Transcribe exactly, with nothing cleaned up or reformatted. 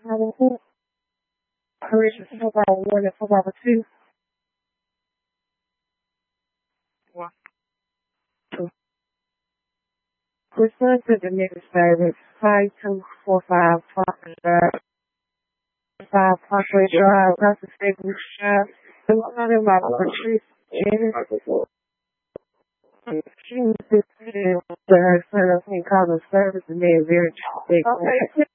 Seventeen. Correction football one and football two. One. Two. Return to the next service. Five two four five Parker Drive. Five Parkway Drive. That's the second drive. The one in my Patrice. She was fifteen. The her son of me called the service and they're very big. Okay.